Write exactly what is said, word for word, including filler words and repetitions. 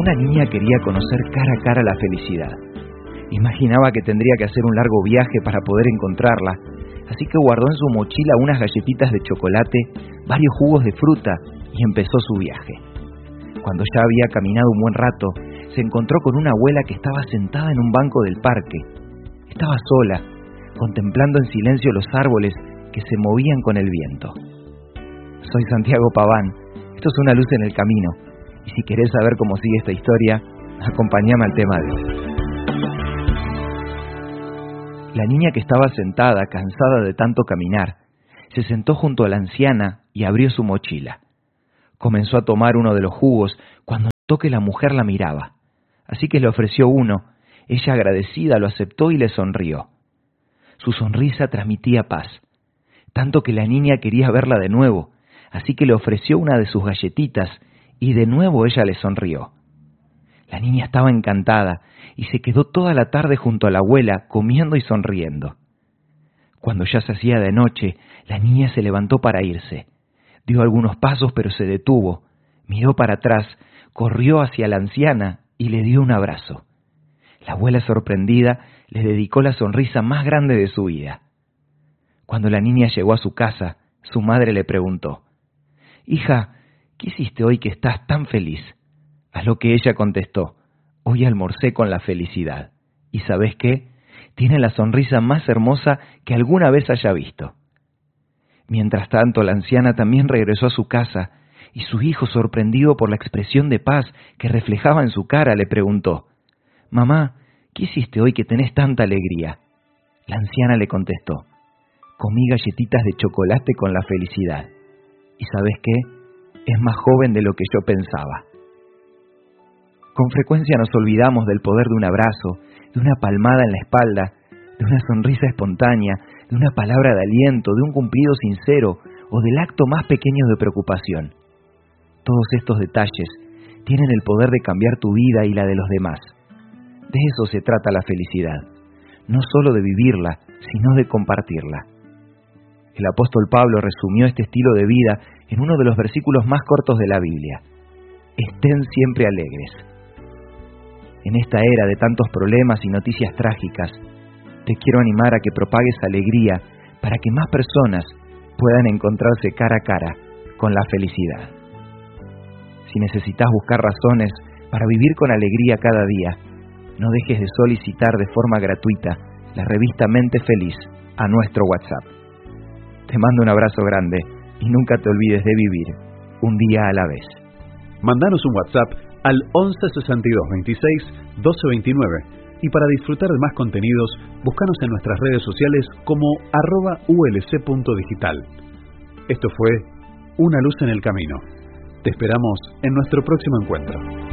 Una niña quería conocer cara a cara la felicidad. Imaginaba que tendría que hacer un largo viaje para poder encontrarla, así que guardó en su mochila unas galletitas de chocolate, varios jugos de fruta y empezó su viaje. Cuando ya había caminado un buen rato, se encontró con una abuela que estaba sentada en un banco del parque. Estaba sola, contemplando en silencio los árboles que se movían con el viento. Soy Santiago Paván, esto es Una luz en el camino, y si querés saber cómo sigue esta historia, acompáñame al tema de hoy. La niña que estaba sentada, cansada de tanto caminar, se sentó junto a la anciana y abrió su mochila. Comenzó a tomar uno de los jugos cuando notó que la mujer la miraba. Así que le ofreció uno. Ella, agradecida, lo aceptó y le sonrió. Su sonrisa transmitía paz, tanto que la niña quería verla de nuevo, así que le ofreció una de sus galletitas y de nuevo ella le sonrió. La niña estaba encantada y se quedó toda la tarde junto a la abuela, comiendo y sonriendo. Cuando ya se hacía de noche, la niña se levantó para irse. Dio algunos pasos, pero se detuvo, miró para atrás, corrió hacia la anciana y le dio un abrazo. La abuela, sorprendida, le dedicó la sonrisa más grande de su vida. Cuando la niña llegó a su casa, su madre le preguntó: «Hija, ¿qué hiciste hoy que estás tan feliz?». A lo que ella contestó: «Hoy almorcé con la felicidad. ¿Y sabes qué? Tiene la sonrisa más hermosa que alguna vez haya visto». Mientras tanto, la anciana también regresó a su casa, y su hijo, sorprendido por la expresión de paz que reflejaba en su cara, le preguntó: «Mamá, ¿qué hiciste hoy que tenés tanta alegría?». La anciana le contestó: «Comí galletitas de chocolate con la felicidad. ¿Y sabes qué? Es más joven de lo que yo pensaba». Con frecuencia nos olvidamos del poder de un abrazo, de una palmada en la espalda, de una sonrisa espontánea, de una palabra de aliento, de un cumplido sincero o del acto más pequeño de preocupación. Todos estos detalles tienen el poder de cambiar tu vida y la de los demás. De eso se trata la felicidad, no solo de vivirla, sino de compartirla. El apóstol Pablo resumió este estilo de vida en uno de los versículos más cortos de la Biblia: «Estén siempre alegres». En esta era de tantos problemas y noticias trágicas, te quiero animar a que propagues alegría para que más personas puedan encontrarse cara a cara con la felicidad. Si necesitas buscar razones para vivir con alegría cada día, no dejes de solicitar de forma gratuita la revista Mente Feliz a nuestro WhatsApp. Te mando un abrazo grande y nunca te olvides de vivir un día a la vez. Mandanos un WhatsApp al once sesenta y dos veintiséis doce veintinueve y para disfrutar de más contenidos, búscanos en nuestras redes sociales como arroba ulc.digital. Esto fue Una luz en el camino. Te esperamos en nuestro próximo encuentro.